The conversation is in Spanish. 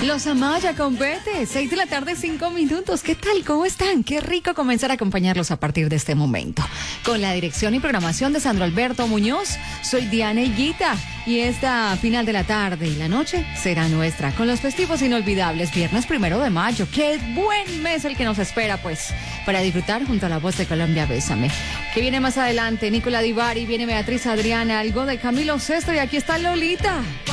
Los Amaya con Vete, 6 de la tarde, 5 minutos. ¿Qué tal? ¿Cómo están? Qué rico comenzar a acompañarlos a partir de este momento. Con la dirección y programación de Sandro Alberto Muñoz, soy Diana Higuita. Y esta final de la tarde y la noche será nuestra, con los festivos inolvidables, viernes 1 de mayo. ¡Qué buen mes el que nos espera, pues! Para disfrutar junto a la voz de Colombia, Bésame. Que viene más adelante, Nicola Divari, viene Beatriz Adriana, algo de Camilo Sesto y aquí está Lolita.